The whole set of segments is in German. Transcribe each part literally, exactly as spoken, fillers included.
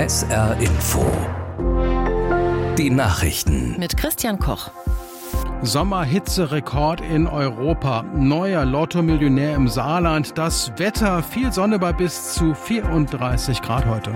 S R Info. Die Nachrichten mit Christian Koch. Sommerhitzerekord in Europa. Neuer Lotto-Millionär im Saarland. Das Wetter, viel Sonne bei bis zu vierunddreißig Grad heute.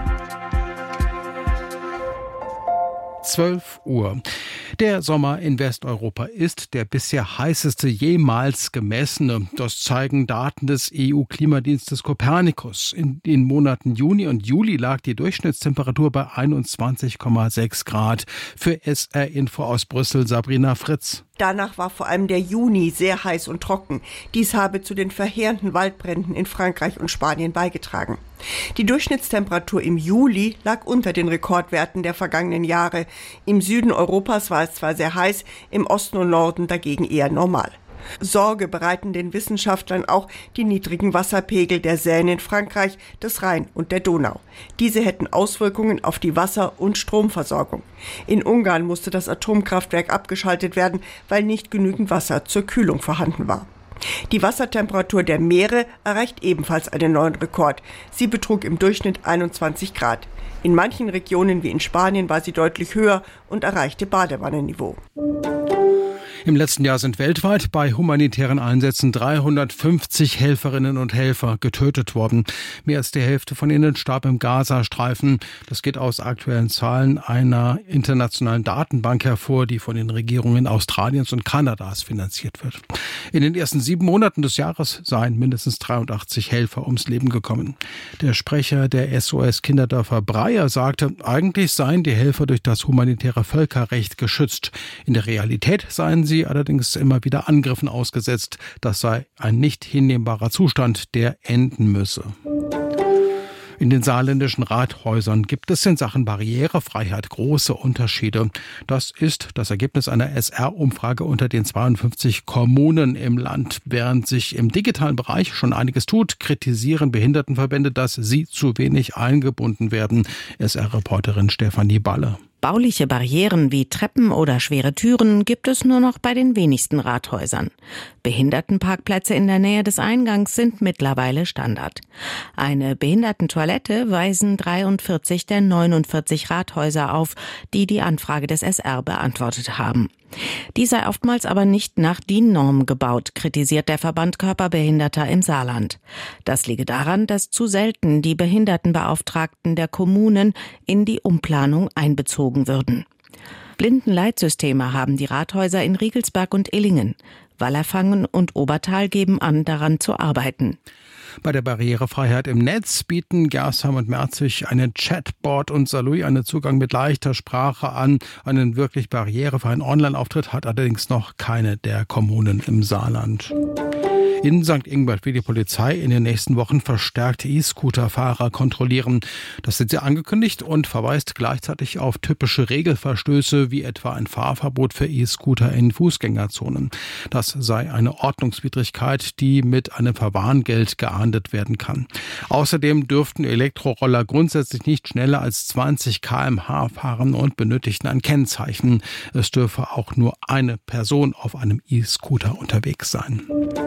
zwölf Uhr. Der Sommer in Westeuropa ist der bisher heißeste jemals gemessene. Das zeigen Daten des E U-Klimadienstes Copernicus. In den Monaten Juni und Juli lag die Durchschnittstemperatur bei einundzwanzig Komma sechs Grad. Für S R Info aus Brüssel Sabrina Fritz. Danach war vor allem der Juni sehr heiß und trocken. Dies habe zu den verheerenden Waldbränden in Frankreich und Spanien beigetragen. Die Durchschnittstemperatur im Juli lag unter den Rekordwerten der vergangenen Jahre. Im Süden Europas war es zwar sehr heiß, im Osten und Norden dagegen eher normal. Sorge bereiten den Wissenschaftlern auch die niedrigen Wasserpegel der Seine in Frankreich, des Rhein und der Donau. Diese hätten Auswirkungen auf die Wasser- und Stromversorgung. In Ungarn musste das Atomkraftwerk abgeschaltet werden, weil nicht genügend Wasser zur Kühlung vorhanden war. Die Wassertemperatur der Meere erreicht ebenfalls einen neuen Rekord. Sie betrug im Durchschnitt einundzwanzig Grad. In manchen Regionen wie in Spanien war sie deutlich höher und erreichte Badewannenniveau. Im letzten Jahr sind weltweit bei humanitären Einsätzen dreihundertfünfzig Helferinnen und Helfer getötet worden. Mehr als die Hälfte von ihnen starb im Gazastreifen. Das geht aus aktuellen Zahlen einer internationalen Datenbank hervor, die von den Regierungen Australiens und Kanadas finanziert wird. In den ersten sieben Monaten des Jahres seien mindestens dreiundachtzig Helfer ums Leben gekommen. Der Sprecher der S O S Kinderdörfer Breyer sagte, eigentlich seien die Helfer durch das humanitäre Völkerrecht geschützt. In der Realität seien sie allerdings immer wieder Angriffen ausgesetzt. Das sei ein nicht hinnehmbarer Zustand, der enden müsse. In den saarländischen Rathäusern gibt es in Sachen Barrierefreiheit große Unterschiede. Das ist das Ergebnis einer S R-Umfrage unter den zweiundfünfzig Kommunen im Land. Während sich im digitalen Bereich schon einiges tut, kritisieren Behindertenverbände, dass sie zu wenig eingebunden werden. S R-Reporterin Stefanie Balle. Bauliche Barrieren wie Treppen oder schwere Türen gibt es nur noch bei den wenigsten Rathäusern. Behindertenparkplätze in der Nähe des Eingangs sind mittlerweile Standard. Eine Behindertentoilette weisen dreiundvierzig der neunundvierzig Rathäuser auf, die die Anfrage des S R beantwortet haben. Die sei oftmals aber nicht nach D I N-Norm gebaut, kritisiert der Verband Körperbehinderter im Saarland. Das liege daran, dass zu selten die Behindertenbeauftragten der Kommunen in die Umplanung einbezogen würden. Blindenleitsysteme haben die Rathäuser in Riegelsberg und Illingen. Wallerfangen und Obertal geben an, daran zu arbeiten. Bei der Barrierefreiheit im Netz bieten Gersheim und Merzig einen Chatbot und Saarlouis einen Zugang mit leichter Sprache an. Einen wirklich barrierefreien Online-Auftritt hat allerdings noch keine der Kommunen im Saarland. In Sankt Ingbert will die Polizei in den nächsten Wochen verstärkt E-Scooter-Fahrer kontrollieren. Das sind sie angekündigt und verweist gleichzeitig auf typische Regelverstöße wie etwa ein Fahrverbot für E-Scooter in Fußgängerzonen. Das sei eine Ordnungswidrigkeit, die mit einem Verwarngeld geahndet werden kann. Außerdem dürften Elektroroller grundsätzlich nicht schneller als zwanzig Kilometer pro Stunde fahren und benötigten ein Kennzeichen. Es dürfe auch nur eine Person auf einem E-Scooter unterwegs sein.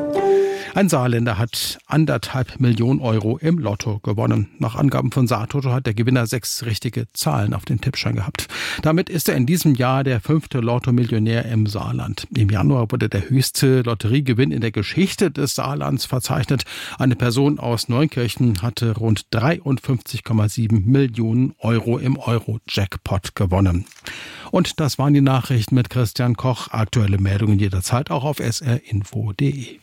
Ein Saarländer hat anderthalb Millionen Euro im Lotto gewonnen. Nach Angaben von Saartoto hat der Gewinner sechs richtige Zahlen auf den Tippschein gehabt. Damit ist er in diesem Jahr der fünfte Lotto-Millionär im Saarland. Im Januar wurde der höchste Lotteriegewinn in der Geschichte des Saarlands verzeichnet. Eine Person aus Neunkirchen hatte rund dreiundfünfzig Komma sieben Millionen Euro im Euro-Jackpot gewonnen. Und das waren die Nachrichten mit Christian Koch. Aktuelle Meldungen jederzeit auch auf s r info punkt d e.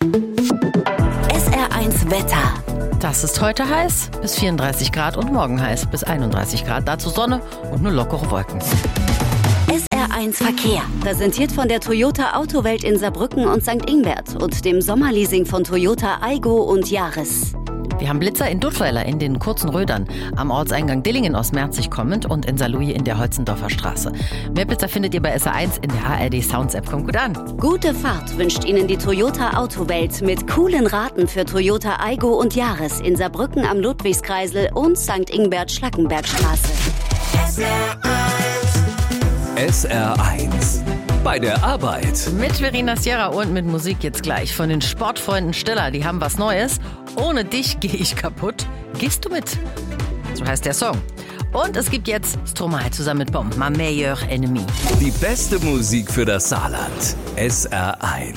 S R eins Wetter. Das ist heute heiß, bis vierunddreißig Grad und morgen heiß, bis einunddreißig Grad. Dazu Sonne und nur lockere Wolken. S R eins Verkehr. Präsentiert von der Toyota Autowelt in Saarbrücken und Sankt Ingbert und dem Sommerleasing von Toyota Aygo und Yaris. Wir haben Blitzer in Duttweiler in den kurzen Rödern, am Ortseingang Dillingen aus Merzig kommend und in Saarlouis in der Holzendorfer Straße. Mehr Blitzer findet ihr bei S R eins in der A R D Sounds App. Kommt gut an. Gute Fahrt wünscht Ihnen die Toyota Autowelt mit coolen Raten für Toyota Aygo und Yaris in Saarbrücken am Ludwigskreisel und Sankt Ingbert Schlackenbergstraße. S R eins. S R eins. Bei der Arbeit. Mit Verena Sierra und mit Musik jetzt gleich von den Sportfreunden Stiller. Die haben was Neues. Ohne dich gehe ich kaputt. Gehst du mit? So heißt der Song. Und es gibt jetzt Stromae zusammen mit Bomb, Ma Meilleur Ennemi. Die beste Musik für das Saarland. S R eins.